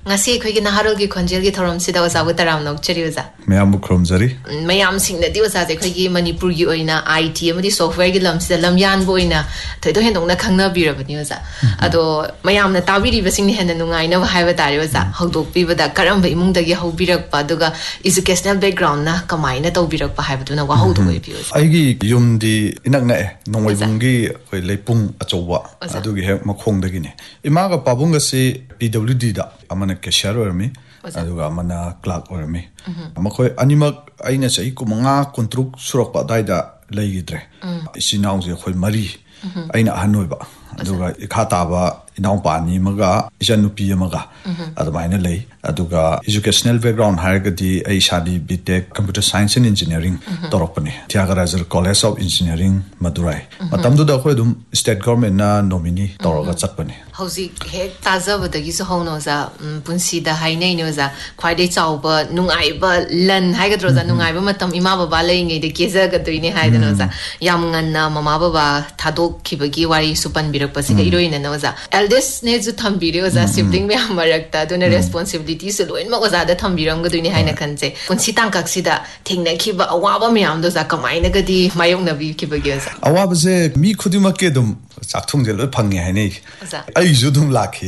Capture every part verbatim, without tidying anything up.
ngasi khoi gi naharol gi khonjel gi thorom sida oza bu taram nok cheri oza mayam bu kromjari mayam sing na di oza je khoi gi manipur gi oina I T amadi software gi lam sida lam yan bo oina thoido hendong na khangna bi rabani oza ado mayam na tabi ri basing ni henda nungai na hai ba tare oza hogdok pi bada karam ba imung da gi hobirak pa duga educational background na kamai na tobirak pa hai ba na wa hogdo bi oza ai gi yum di inak na nongwai bung gi khoi leipung achowa adu gi he makhong da gi ne ima ga pabung ga se P W D da amana cashier ormi aduga amana clerk ormi makhoi animak aina chai ku manga kontruk surak pa dai da leigidre isinau je khoi mari aina hanoi ba aduga ikhata ba inau pa ni maga ijanupi maga adumaina lei aduga educational background hargadi ai shadi B Tech computer science and engineering toropani Tyagaraja College of Engineering Madurai matamdu da khoi dum state government na nominee toroga chatpani hausi hek tajabadagi so hono za punsi da hainai no za khwaidai chawba nungai ba lan haigadro za nungai ba matam ima baba leingai de keza ga doine haidano za yam nganna mama baba thadok khibagi wari supan birak pasi ga iroina no za eldest ne ju thambire za sibling me amarakta dona responsibility so loin ma oza da thambiram ga doine haina khanche punsi tangkak sida thingna khiba awaba myam do za kamaina ga di mayong na bi khibagi za awaba se mi khudima ke dum chakthung je lo phangi hainai ai ju dum lakhi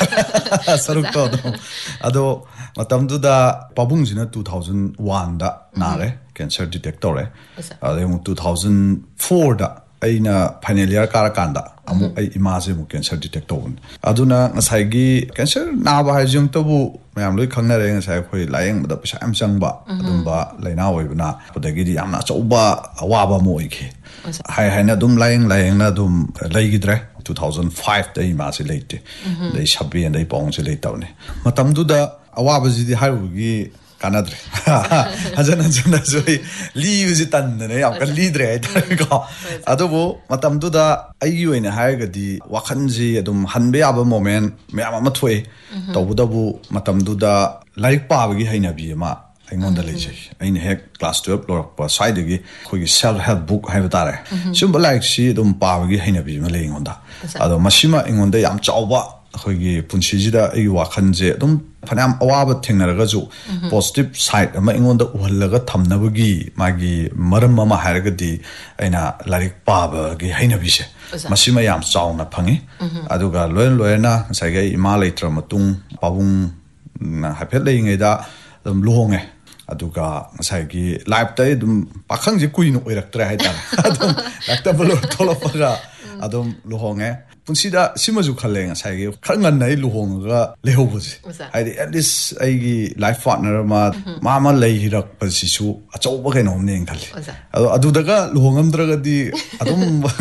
ha saruk to ado matam du da pabung jina two thousand one da na re cancer detector re ado two thousand four da aina final year kara kanda amu ai image mu cancer detector un aduna ngasai gi cancer na ba hajung to bu mayam loi khangna re ngasai khoi layeng da pisa am chang ba adum ba laina oi bna podagi di amna chauba awaba mu oi ke hai hai na dum layeng layeng na dum lai gi dre two thousand five da image leite dai shabi and dai pong se leitawne matam du da awaba ji di haru gi kanadre hajana jana joi li uji tan ne yam kan li dre ko adobo matam du da ai oina haiga di wakhan ji adum hanbe aba moment me ama thoi tobudabu matam du da laik pa gi haina bi ma aingon da leje ain hek class twelve lor pa side gi khoi gi self help book haiba tare sum like si adum pa gi haina bi ma le ngonda ado masima ingon da yam chawba khoi gi punsi ji da ai wakhan je adum phanam awaba thengnaraga ju positive side ama ingonda uhallaga thamnabagi magi maram ama haragadi aina larik paba gi hainabi se masima yam chauna phangi aduga loen loena saga ima leitra matung pabung na hapet leingai da dum lohonge aduga saigi life tai dum pakhang je kuino oiraktra haita adum lakta bolo tolopaga adum lohonge punsida simaju khaleng saigi khangan nai luhonga lehobuji haidi at least aigi life partner ma mama leihirak pasisu achauba kaino neng khali ado adu daga luhongam draga di adum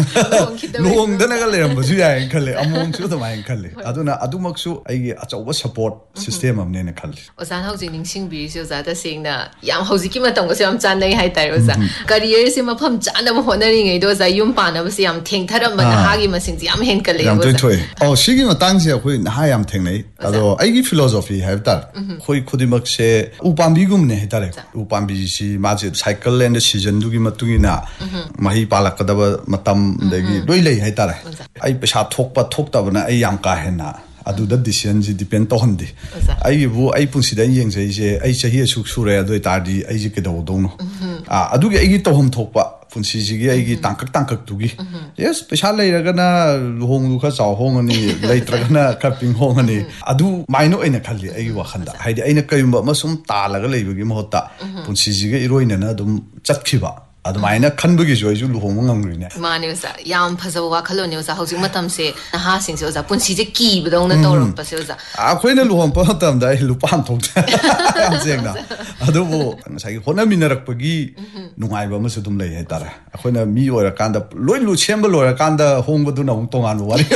luhong dana ga leram baju ya khale among chu da mai khale aduna adumaksu aigi achauba support system amne ne khali osan hojing ningsing bi se oza da singna yam hojiki matang ko se am chan nai hai tai oza career se mafam chana ma honari ngai do za yum pa na ba se am theng tharam ba na hagi masing ji am hen yam toi toi oh shigi matang se khoi na yam theng nei ado aigi philosophy have that khoi khudimak se upambi gum ne tare upambi si ma je cycle and season du gi matungina mahi palakadaba matam dagi doi lei hai tare ai pesa thokpa thokta bana ai yam ka hena adu da decision ji depend to hondi ai bu ai punsi da yeng sei je ai chahi su sure ado tardi ai ji ke do do no a adu gi ai gi to hom thokpa punsi ji gi ai gi tangkak tangkak tu gi yes pesa lei raga na luhong lu kha chaw hong ani lei traga na kaping hong ani adu maino aina khali ai wa khanda haidi aina kayumba masum ta laga lei gi mohota punsi ji gi iroina na dum chatkhiba admaina khanbugi joi ju luhong ngamri ne mani sa yam phazaw wa khalo ne sa hausi matam se na ha sing se oza punsi je ki bdong na torok pa se oza a khoina luhong pa tam da lu pam thok am jeng na adu bo sai hona minarak pagi nungai ba masu dum lei hai tara khoina mi ora kanda loi lu chemba lora kanda hong bu na hong tongan wari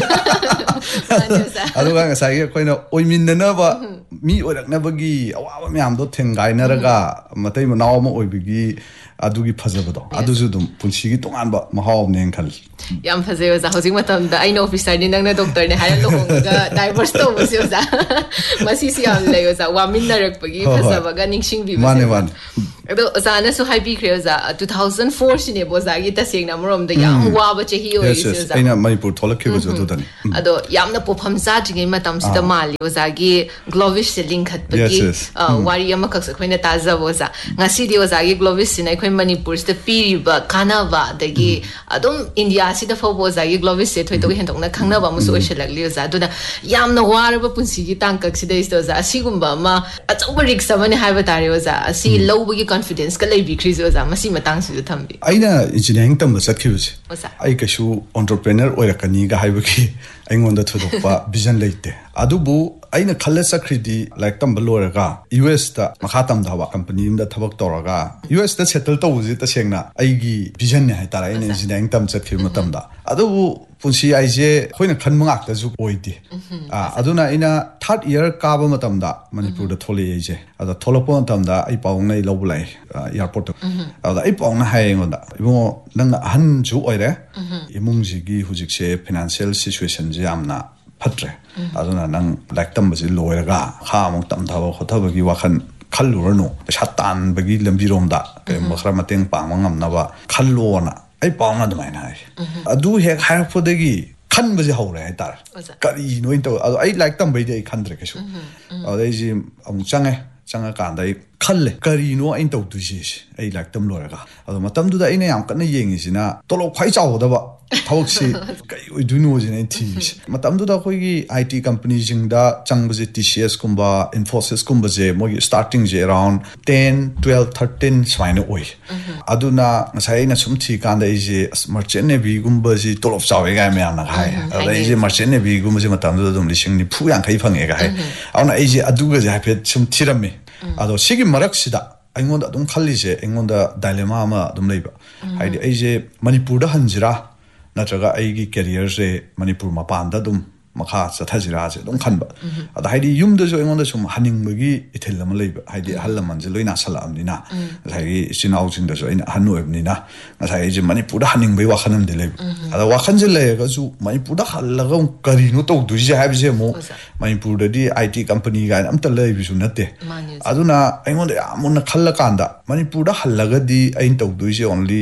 adu ga sai khoina oimin na ba mi ora na bagi awa myam do thengai na raga matai ma naw ma oibigi adugi phazabado aduju dum punsi gi tongan ba mahaw neng khal yam phazeu za hojing matam da aino officer ni nang na doctor ne hayan lo ga divorce to musio za masi si am leyo za wa min narak pagi phazaba ga ningsing bi mane man ꯑꯗꯣ ꯑꯣꯖꯥꯅꯁꯨ ꯍꯥꯏꯕꯤꯈ꯭ꯔꯦ ꯑꯣꯖꯥ two thousand four ꯁꯤꯅꯦꯕ ꯑꯣꯖꯥꯒꯤ ꯇꯁꯦꯡꯅ ꯑꯃꯔꯣꯝꯗ ꯌꯥꯝ ꯋꯥꯕ ꯆꯍꯤ ꯑꯣꯏꯔꯤꯁꯦ ꯑꯣꯖꯥ ꯑꯩꯅ ꯃꯅꯤꯄꯨꯔ ꯊꯣꯛꯂꯛꯈꯤꯕꯁꯨ ꯑꯗꯨꯗꯅꯤ ꯑꯗꯣ ꯌꯥꯝꯅ ꯄꯣꯠꯐꯝ ꯆꯥꯗ꯭ꯔꯤꯉꯩ ꯃꯇꯝꯁꯤꯗ ꯃꯥꯜꯂꯤ ꯑꯣꯖꯥꯒꯤ ꯒ꯭ꯂꯣꯕꯤꯁꯁꯦ ꯂꯤꯡꯈꯠꯄꯒꯤ ꯋꯥꯔꯤ ꯑꯃꯈꯛꯁꯨ ꯑꯩꯈꯣꯏꯅ ꯇꯥꯖꯕ ꯑꯣꯖꯥ ꯉꯁꯤꯗꯤ ꯑꯣꯖꯥꯒꯤ ꯒ꯭ꯂꯣꯕꯤꯁꯁꯤꯅ ꯑꯩꯈꯣꯏ ꯃꯅꯤꯄꯨꯔꯁꯤꯗ ꯄꯤꯔꯤꯕ ꯀꯥꯟꯅꯕ ꯑꯗꯒꯤ ꯑꯗꯨꯝ ꯏꯟꯗꯤꯌꯥꯁꯤꯗ ꯐꯥꯎꯕ ꯑꯣꯖꯥꯒꯤ ꯒ꯭ꯂꯣꯕꯤꯁꯁꯦ ꯊꯣꯏꯗꯣꯛ ꯍꯦꯟꯗꯣꯛꯅ ꯈꯪꯅꯕ ꯑꯃꯁꯨ ꯑꯣꯏꯁꯤꯜꯂꯛꯂꯤ ꯑꯣꯖꯥ ꯑꯗꯨꯅ ꯌꯥꯝꯅ ꯋꯥꯔꯕ ꯄꯨꯟꯁꯤꯒꯤ ꯇꯥꯡꯀꯛꯁꯤꯗꯩꯁꯤꯗ ꯑꯣꯖꯥ ꯑꯁꯤꯒꯨꯝꯕ ꯑꯃ ꯑꯆꯧꯕ ꯔꯤꯛꯁ ꯑꯃꯅꯤ ꯍꯥꯏꯕ ꯇꯥꯔꯦ ꯑꯣꯖꯥ ꯑꯁꯤ ꯂꯧꯕꯒꯤ ꯀꯟꯐꯤꯗꯦꯟꯁꯀ ꯂꯩꯕꯤꯈ꯭ꯔꯤꯁꯦ ꯑꯣꯖꯥ ꯃꯁꯤ ꯃꯇꯥꯡꯁꯤꯁꯨ ꯊꯝꯕꯤ ꯑꯩꯅ ꯏꯟꯖꯤꯅꯤꯌꯥꯔꯤꯡ ꯇꯝꯕ ꯆꯠꯈꯤꯕꯁꯦ ꯑꯩ ꯀꯩꯁꯨ ꯑꯣꯟꯇꯔꯄ꯭ꯔꯦꯅꯔ ꯑꯣꯏꯔꯛꯀꯅꯤꯒ ꯍꯥꯏꯕꯒꯤ ꯑꯩꯉꯣꯟꯗ ꯊꯣꯏꯗꯣꯛꯄ ꯚꯤꯖꯟ ꯂꯩꯇꯦ ꯑꯗꯨꯕꯨ ꯑꯩꯅ ꯈꯜꯂ ꯆꯠꯈ꯭ꯔꯤꯗꯤ ꯂꯥꯏꯔꯤꯛ ꯇꯝꯕ ꯂꯣꯏꯔꯒ ꯌꯨ ꯑꯦꯁꯇ ꯃꯈꯥ ꯇꯝꯊꯕ ꯀꯝꯄꯅꯤ ꯑꯃꯗ ꯊꯕꯛ ꯇꯧꯔꯒ ꯌꯨ ꯑꯦꯁꯇ ꯁꯦꯇꯜ ꯇꯧꯕꯁꯤ ꯇꯁꯦꯡꯅ ꯑꯩꯒꯤ ꯚꯤꯖꯟꯅꯦ ꯍꯥꯏꯇꯥꯔꯦ ꯑꯩꯅ ꯏꯟꯖꯤꯅꯤꯌꯥꯔꯤꯡ ꯇꯝ ꯆꯠꯈꯤꯕ ꯃꯇꯝꯗ ꯑꯗꯨꯕꯨ ꯄꯨꯟꯁꯤ ꯍꯥꯏꯁꯦ ꯑꯩꯈꯣꯏꯅ ꯈꯟꯕ ꯉꯥꯛꯇꯁꯨ ꯑꯣꯏꯗꯦ ꯑꯗꯨꯅ ꯑꯩꯅ ꯊꯥꯔꯠ ꯏꯌꯔ ꯀꯥꯕ ꯃꯇꯝꯗ ꯃꯅꯤꯄꯨꯔꯗ ꯊꯣꯛꯂꯛꯑꯦ ꯑꯩꯁꯦ ꯑꯗ ꯊꯣꯛꯂꯛꯄ ꯃꯇꯝꯗ ꯑꯩ ꯄꯥꯎꯅ ꯑꯩ ꯂꯧꯕ ꯂꯥꯛꯑꯦ ꯏꯌꯥꯔꯄꯣꯔꯠꯇ ꯑꯗꯨꯗ ꯑꯩ ꯄꯥꯎꯅ ꯍꯥꯏꯌꯦ ꯑꯩꯉꯣꯟꯗ ꯏꯕꯨꯡꯉꯣ ꯅꯪꯅ ꯑꯍꯟꯁꯨ ꯑꯣꯏꯔꯦ ꯏꯃꯨꯡꯁꯤꯒꯤ ꯍꯧꯖꯤꯛꯁꯦ ꯐꯤꯅꯥꯟꯁꯤꯌꯦꯜ ꯁꯤꯆꯨꯋꯦꯁꯟꯁꯦ ꯌꯥꯝꯅ ꯐꯠꯇ꯭ꯔꯦ ꯑꯗꯨꯅ ꯅꯪ ꯂꯥꯏꯔꯤꯛ ꯇꯝꯕꯁꯤ ꯂꯣꯏꯔꯒ ꯃꯈꯥ ꯑꯃꯨꯛ ꯇꯝꯊꯕ ꯈꯣꯠꯊꯕꯒꯤ ꯋꯥꯈꯜ ꯈꯜꯂꯨꯔꯅꯨ ꯄꯩꯁꯥ ꯇꯥꯟꯕꯒꯤ ꯂꯝꯕꯤꯔꯣꯝꯗ ꯀꯩꯒꯨꯝꯕ ꯈꯔ ꯃꯇꯦꯡ ꯄꯥꯡꯕ ꯉꯝꯅꯕ ꯈꯜꯂꯣꯅ ꯑꯩ ꯄꯥꯎꯅ ꯑꯗꯨꯃꯥꯏꯅ ꯍꯥꯏ ꯑꯗꯨ ꯍꯦꯛ ꯍꯥꯏꯔꯛꯄꯗꯒꯤ ꯈꯟꯕꯁꯦ ꯍꯧꯔꯦ ꯍꯥꯏꯇꯥꯔꯦ ꯀꯔꯤꯅꯣ ꯑꯣꯏꯅ ꯇꯧ ꯑꯗꯣ ꯑꯩ ꯂꯥꯏꯔꯤꯛ ꯇꯝꯕꯩꯗꯤ ꯑꯩ ꯈꯟꯗ꯭ꯔꯦ ꯀꯩꯁꯨ ꯑꯗꯨꯗ ꯑꯩꯁꯦ ꯑꯃꯨꯛ ꯆꯪꯉꯦ ꯆꯪꯉꯀꯥꯟꯗ ꯑꯩ ꯈꯜꯂꯦ ꯀꯔꯤꯅꯣ ꯑꯩꯅ ꯇꯧꯗꯣꯏꯁꯦ ꯑꯩ ꯂꯥꯏꯔꯤꯛ ꯇꯝ ꯂꯣꯏꯔꯒ ꯑꯗꯣ ꯃꯇꯝꯗꯨꯗ ꯑꯩꯅ ꯌꯥꯝ ꯀꯟꯅ ꯌꯦꯡꯉꯤꯁꯤꯅ ꯇꯣꯂꯣꯞ ꯈ꯭ꯋꯥꯏ ꯆꯥꯎꯒꯗꯕ ꯊꯕꯛꯁꯤ ꯀꯔꯤ ꯑꯣꯏꯗꯣꯏꯅꯣꯁꯤꯅ ꯑꯩꯅ ꯊꯤꯔꯤꯁꯦ ꯃꯇꯝꯗꯨꯗ ꯑꯩꯈꯣꯏꯒꯤ ꯑꯥꯏ ꯇꯤ ꯀꯝꯄꯅꯤꯁꯤꯡꯗ ꯆꯪꯕꯁꯦ ꯇꯤ ꯁꯤ ꯑꯦꯁ ꯀꯨꯝꯕ ꯏꯟꯐꯣꯁꯤꯁ ꯀꯨꯝꯕꯁꯦ ꯃꯣꯏꯒꯤ ꯁ꯭ꯇꯥꯔꯇꯤꯡꯁꯦ ꯑꯦꯔꯥꯎꯟ ꯇꯦꯟ ꯇꯨꯋꯦꯜꯞ ꯊꯥꯔꯇꯤꯟ ꯁꯨꯃꯥꯏꯅ ꯑꯣꯏ ꯑꯗꯨꯅ ꯉꯁꯥꯏ ꯑꯩꯅ ꯁꯨꯝ ꯊꯤꯀꯥꯟꯗ ꯑꯩꯁꯦ ꯑꯁ ꯃꯔꯆꯦꯟ ꯅꯦꯚꯤꯒꯨꯝꯕꯁꯤ ꯇꯣꯂꯣꯞ ꯆꯥꯎꯋꯦ ꯀꯥꯏ ꯃꯌꯥꯝꯅ ꯍꯥꯏ ꯑꯗꯨꯗ ꯑꯩꯁꯦ ꯃꯔꯆꯦꯟ ꯅꯦꯚꯤꯒꯨꯝꯕꯁꯦ ꯃꯇꯝꯗꯨꯗ ꯑꯗꯨꯝ ꯂꯤꯁꯤꯡ ꯅꯤꯐꯨ ꯌꯥꯡꯈꯩ ꯐꯪꯉꯦꯒ ꯍꯥꯏ ꯑꯗꯨꯅ ꯑꯩꯁꯦ ꯑꯗꯨꯒꯁꯦ ꯍꯥꯏꯐꯦꯠ ꯁꯨꯝ ꯊꯤꯔꯝꯃꯤ ꯑꯗꯣ ꯁꯤꯒꯤ ꯃꯔꯛꯁꯤꯗ ꯑꯩꯉꯣꯟꯗ ꯑꯗꯨꯝ ꯈꯜꯂꯤꯁꯦ ꯑꯩꯉꯣꯟꯗ ꯗꯥꯏꯂꯦꯃꯥ ꯑꯃ ꯑꯗꯨꯝ ꯂꯩꯕ ꯍꯥꯏꯗꯤ ꯑꯩꯁꯦ ꯃꯅꯤꯄꯨꯔꯗ ꯍꯟꯁꯤꯔꯥ ꯅꯠꯇ꯭ꯔꯒ ꯑꯩꯒꯤ ꯀꯦꯔꯤꯌꯔꯁꯦ ꯃꯅꯤꯄꯨꯔ ꯃꯄꯥꯟꯗ ꯑꯗꯨꯝ ꯃꯈꯥ ꯆꯠꯊꯁꯤꯔꯥꯁꯦ ꯑꯗꯨꯝ ꯈꯟꯕ ꯑꯗ ꯍꯥꯏꯗꯤ ꯌꯨꯝꯗꯁꯨ ꯑꯩꯉꯣꯟꯗ ꯁꯨꯝ ꯍꯟꯅꯤꯡꯕꯒꯤ ꯏꯊꯤꯜ ꯑꯃ ꯂꯩꯕ ꯍꯥꯏꯗꯤ ꯑꯍꯜ ꯂꯃꯟꯁꯦ ꯂꯣꯏ ꯅꯥꯁꯜꯂꯛꯑꯕꯅꯤꯅ ꯉꯁꯥꯏꯒꯤ ꯏꯆꯤꯜ ꯏꯅꯥꯎꯁꯤꯡꯗꯁꯨ ꯑꯩꯅ ꯑꯍꯟ ꯑꯣꯏꯕꯅꯤ나 ꯉꯁꯥꯏ ꯑꯩꯁꯦ ꯃꯅꯤꯄꯨꯔꯗ ꯍꯟꯅꯤꯡꯕꯒꯤ ꯋꯥꯈꯜ ꯑꯃꯗꯤ ꯂꯩꯕ ꯑꯗ ꯋꯥꯈꯜꯁꯦ ꯂꯩꯔꯒꯁꯨ ꯃꯅꯤꯄꯨꯔꯗ ꯍꯜꯂꯒ ꯑꯃꯨꯛ ꯀꯔꯤꯅꯣ ꯇꯧꯗꯣꯏꯁꯦ ꯍꯥꯏꯕꯁꯦ ꯑꯃꯨꯛ ꯃꯅꯤꯄꯨꯔꯗꯗꯤ ꯑꯥꯏ ꯇꯤ ꯀꯝꯄꯅꯤ ꯀꯥꯏꯅ ꯑꯝꯇ ꯂꯩꯕꯁꯨ ꯅꯠꯇꯦ ꯑꯗꯨꯅ ꯑꯩꯉꯣꯟꯗ ꯌꯥꯝ ꯃꯨꯟꯅ ꯈꯜꯂꯀꯥꯟꯗ ꯃꯅꯤꯄꯨꯔꯗ ꯍꯜꯂꯒꯗꯤ ꯑꯩꯅ ꯇꯧꯗꯣꯏꯁꯦ ꯑꯣꯟꯂꯤ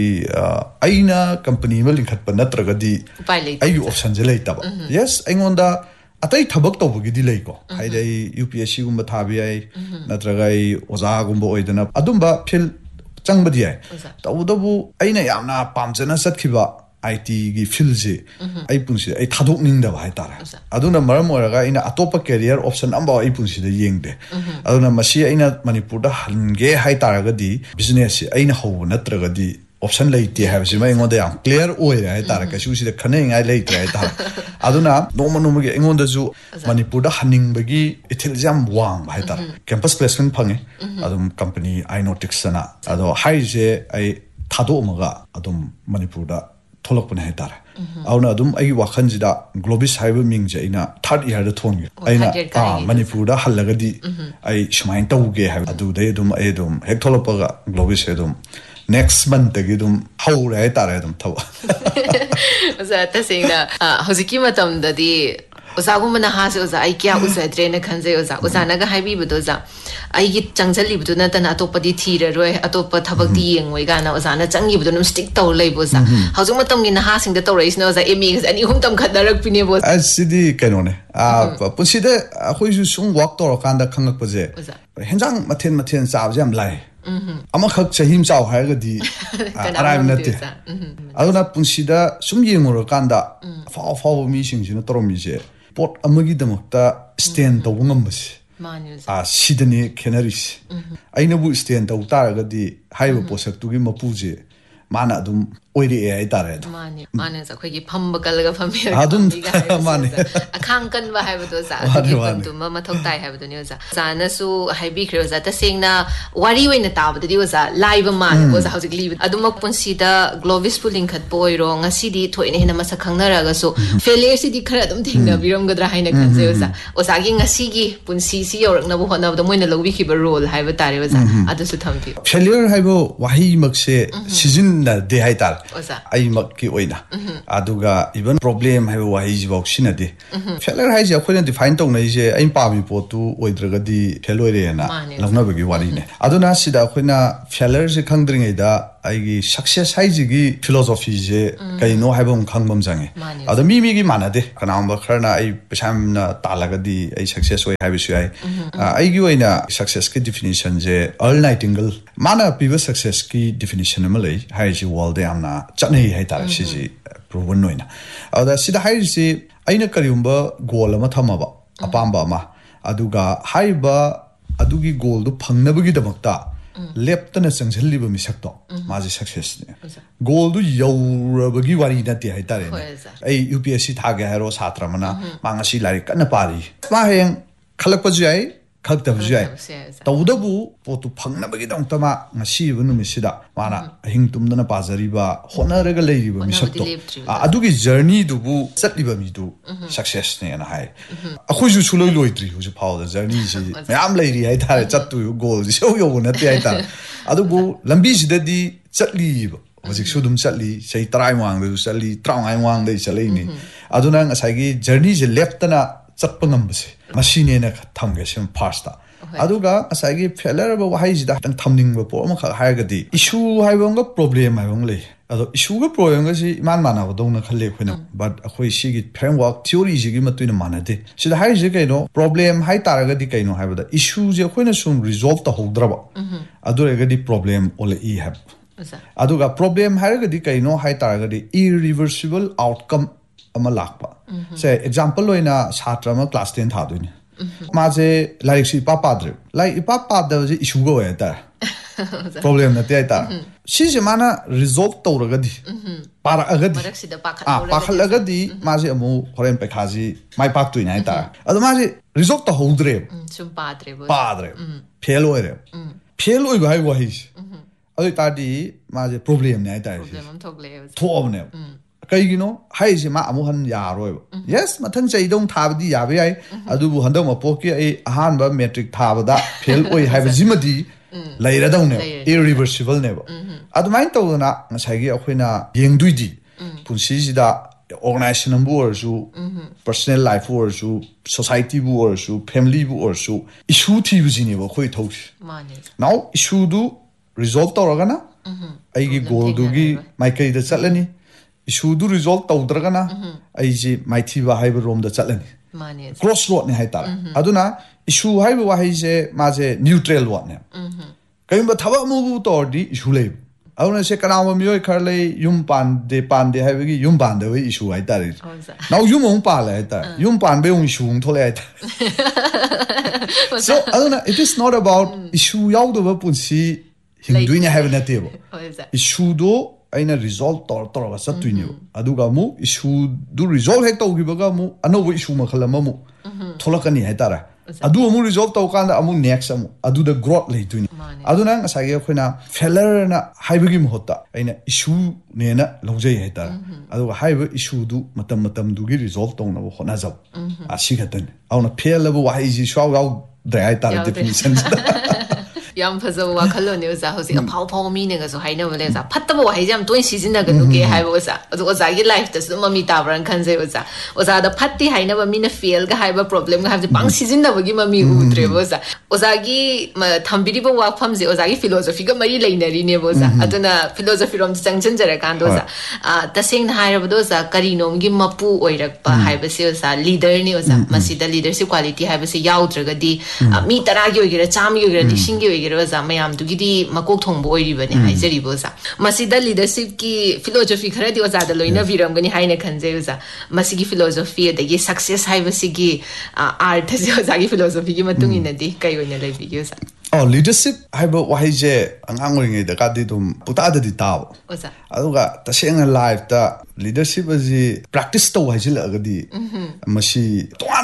ꯑꯩꯅ ꯀꯝꯄꯅꯤ ꯑꯃ ꯂꯤꯡꯈꯠꯄ ꯅꯠꯇ꯭ꯔꯒꯗꯤ ꯑꯩꯒꯤ ꯑꯣꯞꯁꯟꯁꯦ ꯂꯩꯇꯕ ꯌꯦꯁ ꯑꯩꯉꯣꯟꯗ ꯑꯇꯩ ꯊꯕꯛ ꯇꯧꯕꯒꯤꯗꯤ ꯂꯩꯀꯣ ꯍꯥꯏꯗꯤ ꯑꯩ ꯌꯨ ꯄꯤ ꯑꯦꯁ ꯁꯤꯒꯨꯝꯕ ꯊꯥꯕ ꯌꯥꯏ ꯅꯠꯇ꯭ꯔꯒ ꯑꯩ ꯑꯣꯖꯥꯒꯨꯝꯕ ꯑꯣꯏꯗꯅ ꯑꯗꯨꯝꯕ ꯐꯤꯜ ꯆꯪꯕꯗꯤ ꯌꯥꯏ ꯇꯧꯕꯇꯕꯨ ꯑꯩꯅ ꯌꯥꯝꯅ ꯄꯥꯝꯖꯅ ꯆꯠꯈꯤꯕ ꯑꯥꯏ ꯇꯤꯒꯤ ꯐꯤꯜꯁꯦ ꯑꯩ ꯄꯨꯟꯁꯤꯗ ꯑꯩ ꯊꯥꯗꯣꯛꯅꯤꯡꯗꯕ ꯍꯥꯏꯇꯥꯔꯦ ꯑꯗꯨꯅ ꯃꯔꯝ ꯑꯣꯏꯔꯒ ꯑꯩꯅ ꯑꯇꯣꯞꯄ ꯀꯦꯔꯤꯌꯔ ꯑꯣꯞꯁꯟ ꯑꯃꯐꯥꯎ ꯑꯩ ꯄꯨꯟꯁꯤꯗ ꯌꯦꯡꯗꯦ ꯑꯗꯨꯅ ꯃꯁꯤ ꯑꯩꯅ ꯃꯅꯤꯄꯨꯔꯗ ꯍꯟꯒꯦ ꯍꯥꯏꯇꯥꯔꯒꯗꯤ ꯕꯤꯖꯤꯅꯦꯁꯁꯦ ꯑꯩꯅ ꯍꯧꯕ ꯅꯠꯇ꯭ꯔꯒꯗꯤ ꯑꯣꯞꯁꯟ ꯂꯩꯇꯦ ꯍꯥꯏꯕꯁꯤꯃ ꯑꯩꯉꯣꯟꯗ ꯌꯥꯝ ꯀ꯭ꯂꯤꯌꯔ ꯑꯣꯏꯔꯦ ꯍꯥꯏꯇꯥꯔꯦ ꯀꯩꯁꯨ ꯁꯤꯗ ꯈꯟꯅꯅꯤꯡꯉꯥꯏ ꯂꯩꯇ꯭ꯔꯦ ꯍꯥꯏꯇꯥꯔꯦ ꯑꯗꯨꯅ ꯅꯣꯡꯃ ꯅꯣꯡꯃꯒꯤ ꯑꯩꯉꯣꯟꯗꯁꯨ ꯃꯅꯤꯄꯨꯔꯗ ꯍꯟꯅꯤꯡꯕꯒꯤ ꯏꯊꯤꯜꯁꯦ ꯌꯥꯝ ꯋꯥꯡꯕ ꯍꯥꯏꯇꯥꯔꯦ ꯀꯦꯝꯄꯁ ꯄ꯭ꯂꯦꯁꯃꯦꯟꯠ ꯐꯪꯉꯦ ꯑꯗꯨꯝ ꯀꯝꯄꯅꯤ ꯑꯥꯏꯅꯣꯇꯤꯛꯁꯇꯅ ꯑꯗꯣ ꯍꯥꯏꯔꯤꯁꯦ ꯑꯩ ꯊꯥꯗꯣꯛꯑꯝꯃꯒ ꯑꯗꯨꯝ ꯃꯅꯤꯄꯨꯔꯗ ꯊꯣꯛꯂꯛꯄꯅꯦ ꯍꯥꯏꯇꯥꯔꯦ ꯑꯗꯨꯅ ꯑꯗꯨꯝ ꯑꯩꯒꯤ ꯋꯥꯈꯜꯁꯤꯗ ꯒ꯭ꯂꯣꯕꯤꯁ ꯍꯥꯏꯕ ꯃꯤꯡꯁꯦ ꯑꯩꯅ ꯊꯥꯔꯠ ꯏꯌꯔꯗ ꯊꯣꯟꯒꯦ ꯑꯩꯅ ꯃꯅꯤꯄꯨꯔꯗ ꯍꯜꯂꯒꯗꯤ ꯑꯩ ꯁꯨꯃꯥꯏꯅ ꯇꯧꯒꯦ ꯍꯥꯏꯕ ꯑꯗꯨꯗꯩ ꯑꯗꯨꯝ ꯑꯩ ꯑꯗꯨꯝ ꯍꯦꯛ ꯊꯣꯛꯂꯛꯄꯒ ꯒ꯭ꯂꯣꯕꯤꯁꯁꯦ ꯑꯗꯨꯝ ꯅꯦꯛꯁ ꯃꯟꯇꯒꯤ ꯑꯗꯨꯝ ꯍꯧꯔꯦ ꯍꯥꯏꯇꯥꯔꯦ ꯑꯗꯨꯝ ꯊꯕꯛ ꯑꯣꯖꯥ ꯇꯁꯦꯡꯅ ꯍꯧꯖꯤꯛꯀꯤ ꯃꯇꯝꯗꯗꯤ ꯑꯣꯖꯥꯒꯨꯝꯕ ꯅꯍꯥꯁꯦ ꯑꯣꯖꯥ ꯑꯩ ꯀꯌꯥ ꯎꯖꯗ꯭ꯔꯦꯅ ꯈꯟꯖꯩ ꯑꯣꯖꯥ ꯑꯣꯖꯥꯅꯒ ꯍꯥꯏꯕꯤꯕꯗꯣ ꯑꯣꯖꯥ ꯑꯩꯒꯤ ꯆꯪꯖꯜꯂꯤꯕꯗꯨ ꯅꯠꯇꯅ ꯑꯇꯣꯞꯄꯗꯤ ꯊꯤꯔꯔꯣꯏ ꯑꯇꯣꯞꯄ ꯊꯕꯛꯇꯤ ꯌꯦꯡꯉꯣꯏ ꯀꯥꯏꯅ ꯑꯣꯖꯥꯅ ꯆꯪꯈꯤꯕꯗꯣ ꯑꯗꯨꯝ ꯁ꯭ꯇꯤꯛ ꯇꯧꯔ ꯂꯩꯕ ꯑꯣꯖꯥ ꯍꯧꯖꯤꯛ ꯃꯇꯝꯒꯤ ꯅꯍꯥꯁꯤꯡꯗ ꯇꯧꯔꯛꯏꯁꯤꯅ ꯑꯣꯖꯥ ꯑꯦꯝ ꯑꯦꯒꯁꯦ ꯑꯅꯤ ꯑꯍꯨꯝ ꯇꯝꯈꯠꯅꯔꯛꯄꯤꯅꯦꯕ ꯑꯁꯤꯗꯤ ꯀꯩꯅꯣꯅꯦ ꯄꯨꯟꯁꯤꯗ ꯑꯩꯈꯣꯏꯁꯨ ꯁꯨꯝ ꯋꯥꯛ ꯇꯧꯔꯀꯥꯟꯗ ꯈꯪꯉꯛꯄꯁꯦ ꯍꯦꯟꯖꯥꯡ ꯃꯊꯦꯜ ꯃꯊꯦꯜ ꯆꯥꯕꯁꯦ ꯌꯥꯝ ꯂꯥꯏ ꯑꯃꯈꯛ ꯆꯍꯤ ꯆꯥꯎ ꯍꯥꯏꯔꯒꯗꯤ ꯑꯔꯥꯏꯕ ꯅꯠꯇꯦ ꯑꯗꯨꯅ ꯄꯨꯟꯁꯤꯗ ꯁꯨꯝ ꯌꯦꯡꯉꯨꯔꯀꯥꯟꯗ ꯑꯐꯥꯎ ꯑꯐꯥꯎꯕ ꯃꯤꯁꯤꯡꯁꯤꯅ ꯇꯧꯔꯝꯃꯤꯁꯦ ꯄꯣꯠ ꯑꯃꯒꯤꯗꯃꯛꯇ ꯁ꯭ꯇꯦꯟ ꯇꯧꯕ ꯉꯝꯕꯁꯦ ꯁꯤꯗꯅꯤ ꯈꯦꯠꯅꯔꯤꯁꯦ ꯑꯩꯅꯕꯨ ꯁ꯭ꯇꯦꯟ ꯇꯧ ꯇꯥꯔꯒꯗꯤ ꯍꯥꯏꯔꯤꯕ ꯄꯣꯠꯁꯛꯇꯨꯒꯤ ꯃꯄꯨꯁꯦ ꯃꯥꯅ ꯑꯗꯨꯝ ꯑꯣꯏꯔꯛꯑꯦ ꯍꯥꯏꯇꯥꯔꯦ ꯃꯥꯅꯦ ꯃꯥꯅꯦ ꯑꯩꯈꯣꯏꯒꯤ ꯐꯝꯕ ꯀꯜꯂꯒ ꯑꯗꯨꯝ ꯐꯝꯕꯤꯔꯒ ꯃꯥꯅꯦ ꯑꯈꯥꯡ ꯀꯟꯕ ꯍꯥꯏꯕꯗꯣ ꯑꯣꯖꯥ ꯑꯗꯨꯒꯤ ꯒꯨꯟꯗꯨꯃ ꯃꯊꯧ ꯇꯥꯏ ꯍꯥꯏꯕꯗꯨꯅꯤ ꯑꯣꯖꯥ ꯑꯣꯖꯥꯅꯁꯨ ꯍꯥꯏꯕꯤꯈ꯭ꯔꯦ ꯑꯣꯖꯥ ꯇꯁꯦꯡꯅ ꯋꯥꯔꯤ ꯑꯣꯏꯅ ꯇꯥꯕꯗꯗꯤ ꯑꯣꯖꯥ ꯂꯥꯏꯕ ꯃꯥꯜꯂꯦ ꯑꯣꯖꯥ ꯍꯧꯖꯤꯛ ꯂꯤꯕ ꯑꯗꯨꯃꯛ ꯄꯨꯟꯁꯤꯗ ꯒ꯭ꯂꯣꯕꯤꯁꯄꯨ ꯂꯤꯡꯈꯠꯄ ꯑꯣꯏꯔꯣ ꯉꯁꯤꯗꯤ ꯊꯣꯏꯅ ꯍꯦꯟꯅ ꯃꯁꯛ ꯈꯪꯅꯔꯒꯁꯨ ꯐꯦꯂꯤꯌꯔꯁꯤꯗꯤ ꯈꯔ ꯑꯗꯨꯝ ꯊꯦꯡꯅꯕꯤꯔꯝꯒꯗ꯭ꯔꯥ ꯍꯥꯏꯅ ꯈꯟꯖꯩ ꯑꯣꯖꯥ ꯑꯣꯖꯥꯒꯤ ꯉꯁꯤꯒꯤ ꯄꯨꯟꯁꯤꯁꯤ ꯌꯧꯔꯛꯅꯕ ꯍꯣꯠꯅꯕꯗ ꯃꯣꯏꯅ ꯂꯧꯕꯤꯈꯤꯕ ꯔꯣꯜ ꯍꯥꯏꯕ ꯇꯥꯔꯦ ꯑꯣꯖꯥ ꯑꯗꯨꯁꯨ ꯊꯝꯕꯤꯌꯨ ꯐꯦꯂꯤꯌꯔ ꯍꯥꯏꯕ ꯋꯥꯍꯩꯃꯛꯁꯦ ꯁꯤꯖꯤꯟꯅꯗꯦ ꯍꯥꯏꯇꯥꯔꯦ ai mak ki oina aduga even problem hai wa hi jibok sinade failure hai je khoina define tong nai je ai pa mi potu oidraga di failure re na lagna bagi wari ne aduna sida khoina failure je khangdring ai da ai gi success hai ji gi philosophy je kai no hai bom khangbam jange adu mi mi gi manade kana ba kharna ai pesam na talaga di ai success oi hai bisu ai ai gi oina success ki definition je Earl Nightingale mana piva success ki definition ma lei hai ji world de amna chanei hai tar si ji proven noina adu sida hai ji aina kariumba goal ama thamaba apamba ma aduga haiba adugi goal du phangnabagi damakta leptana changhalliba misakto maji success ne goal du yaurabagi wari nati hai tare ai U P S C thage haro satra mana mangasi lari kana pari ma heng khalakpa jai khakta jai tawdabu potu phangnabagi dangtama ngasi bunu misida mana hing tumdana pazariba honaraga leiba misakto adugi journey dubu chatliba mi du success ne na hai akhoi ju chuloi loidri hu ju phau da journey ji mayam leiri hai tare chattu goal ji so yo na ti hai tar adubu lambi sida di chatli hojik su dum chatli sei trai wang du chatli traungai wang dei chalei ni aduna ngasai gi journey je left na chatpa ngambase machine na thamge sim first ta aduga asagi failure ba wahai jida tang thamning ba po ma kha ha ga di issue hai bang ga problem hai bang le ado issue ga problem ga si man mana ba dong na khalle khoina but akhoi si gi framework theory ji gi matuina manade sida hai ji kaino problem hai taraga di kaino hai ba da issue je khoina sum resolve ta hodra ba adure ga di problem ole e have aduga problem hai ga di kaino hai taraga di irreversible outcome ama lakpa say example loina chhatra ma class ten tha doini maje like si papa dre like papa da je issue go ya ta problem na te ta si je mana resolve to raga di para agadi ah pakhal agadi maje amu horen pe khaji mai pak tu nai ta adu maje resolve to hodre sum padre padre fail oi re fail oi bai wai adu ta di maje problem nai ta problem thokle thom ne kaigino haise ma amu han yaroi yes mathang chai dong thabdi yabe ai adubu handau ma poki ai ahan ba metric thabada fail oi haiba jimadi laira dong ne irreversible ne ba adumain to na ngasai gi akhoina yengduidi punsi sida organization bu or su personal life or su society bu or su family bu or su issue thi bu jini ba khoi thau mane now issue du resolve to ragana ai gi goal du gi mai kai da chalani issue du resolve tawdragana ai ji maithi ba haiba rom da chalani mane crossroad ne hai tar aduna issue haiba wa hai je ma je neutral one ne kaimba thaba mu bu to di issue le aduna se kana ma miyoi kharle yum pan de pan de haiba gi yum pan de we issue hai tar now yum ong pa le hai tar yum pan be ong issue ong thole hai tar so aduna it is not about issue yaw do ba punsi hingduina haiba na te bo issue do aina resolve tor tor ga sattuini aduga mu issue du resolve hek to gibaga mu anobo issue ma khalama mu tholakani hetara adu mu resolve to kanda amu next amu adu the growth leituini aduna ngasagi khoina failure na haibagi mohota aina issue ne na lojai hetara aduga haiba issue du matam matam du gi resolve to na hona jab asigatan auna fail bu wahai ji shaw gaw dai tar definition yam fazo wa khalo ne za hosi a phau phau mi ne ga so haina wale za phatta bo hai jam toin season na ga nu ke hai bo sa o za gi life ta su mami ta bran khan se o za o za da phatti haina ba mi na fail ga hai ba problem ga ha je bang season na ba gi mami u tre bo sa o za gi thambiri bo wa pham je o za gi philosophy ga mari leina ri ne bo sa atuna philosophy rom chang chen jara kan do za a ta sing na hai ra bo do za kari nom gi mapu oi rak pa hai ba se o za leader ni o za masi da leadership quality hai ba se yaw dra ga di mi tara gi oi gi ra cham gi oi gi ra di sing gi oi Rosa mayam du gidi makok thong boy ri bane hai jeri bosa masida leadership ki philosophy khara di oza da loina viram gani hai na khanje uza masigi philosophy da ye success hai basigi art je oza gi philosophy ki matung ina di kai oina lai bi uza oh leadership hai ba wahai je angang oi ngai da ka di dum puta da di taw oza aduga ta seng life da leadership ji practice to hai jil agadi masi toan ba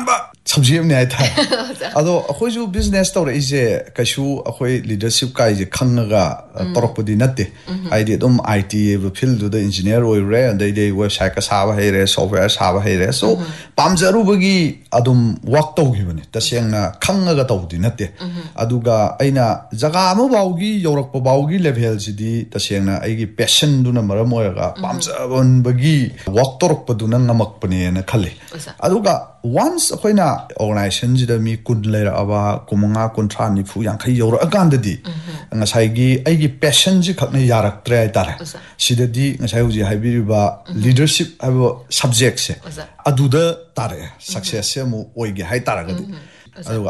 subject ne ai tha ado akhoi ju business tawre ise kashu akhoi leadership kai je khangaga torokpudi natte ai de dum I T field du the engineer oi re and they website ka saba hai re software saba hai re so pamjaru bagi adum work taw gi bane tasengna khangaga tawdi natte aduga aina jaga amu baugi yorak pa baugi level sidi tasengna aigi passion du na maram oyaga pamjabon bagi work torok pa du na ngamak pane na khale aduga once akoina organization jida mi kun lera aba kumanga kontra ni phu yang khai yora aganda di ngasai gi aigi passion ji khakne yarak tre tare sida di ngasai uji haibiriba leadership abo subject se aduda tare success se mu oigi hai tara gadi aduga